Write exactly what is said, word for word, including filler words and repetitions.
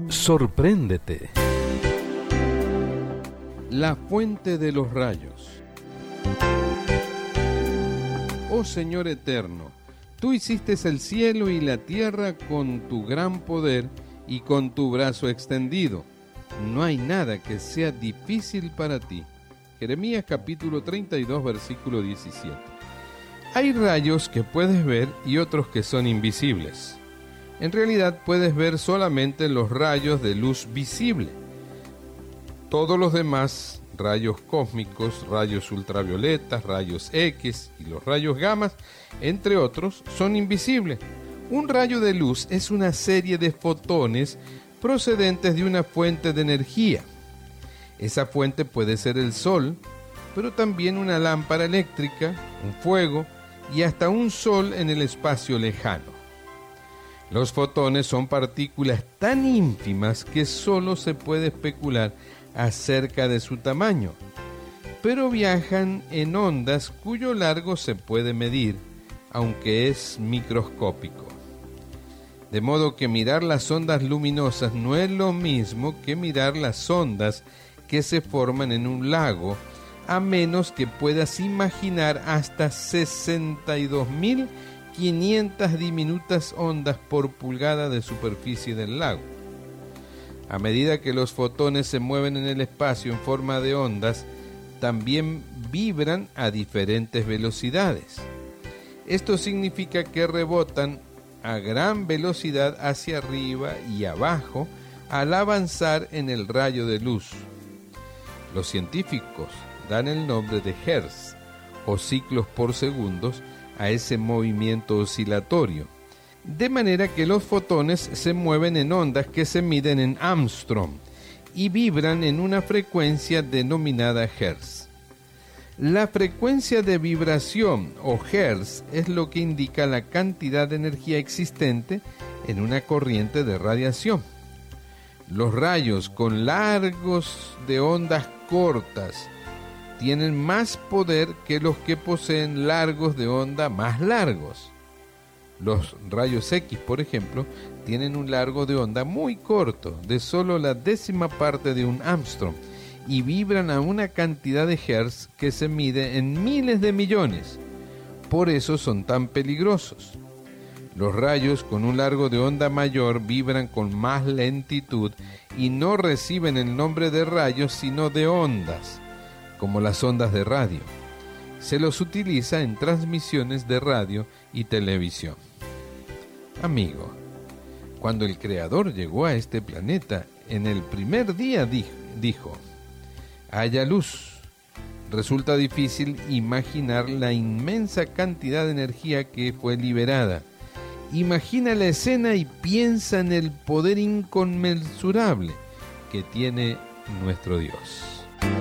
Sorpréndete. La fuente de los rayos. Oh Señor eterno, tú hiciste el cielo y la tierra con tu gran poder y con tu brazo extendido. No hay nada que sea difícil para ti. Jeremías capítulo treinta y dos, versículo diecisiete. Hay rayos que puedes ver y otros que son invisibles. En realidad puedes ver solamente los rayos de luz visible. Todos los demás, rayos cósmicos, rayos ultravioletas, rayos X y los rayos gamma, entre otros, son invisibles. Un rayo de luz es una serie de fotones procedentes de una fuente de energía. Esa fuente puede ser el sol, pero también una lámpara eléctrica, un fuego y hasta un sol en el espacio lejano. Los fotones son partículas tan ínfimas que solo se puede especular acerca de su tamaño, pero viajan en ondas cuyo largo se puede medir, aunque es microscópico. De modo que mirar las ondas luminosas no es lo mismo que mirar las ondas que se forman en un lago, a menos que puedas imaginar hasta sesenta y dos mil quinientas diminutas ondas por pulgada de superficie del lago. A medida que los fotones se mueven en el espacio en forma de ondas, también vibran a diferentes velocidades. Esto significa que rebotan a gran velocidad hacia arriba y abajo al avanzar en el rayo de luz. Los científicos dan el nombre de hertz o ciclos por segundos a ese movimiento oscilatorio, de manera que los fotones se mueven en ondas que se miden en Armstrong y vibran en una frecuencia denominada hertz. La frecuencia de vibración o hertz es lo que indica la cantidad de energía existente en una corriente de radiación. Los rayos con largos de ondas cortas tienen más poder que los que poseen largos de onda más largos. Los rayos X, por ejemplo, tienen un largo de onda muy corto, de solo la décima parte de un Armstrong, y vibran a una cantidad de hertz que se mide en miles de millones. Por eso son tan peligrosos. Los rayos con un largo de onda mayor vibran con más lentitud y no reciben el nombre de rayos sino de ondas, como las ondas de radio. Se los utiliza en transmisiones de radio y televisión. Amigo, cuando el Creador llegó a este planeta, en el primer día dijo, dijo haya luz. Resulta difícil imaginar la inmensa cantidad de energía que fue liberada. Imagina la escena y piensa en el poder inconmensurable que tiene nuestro Dios.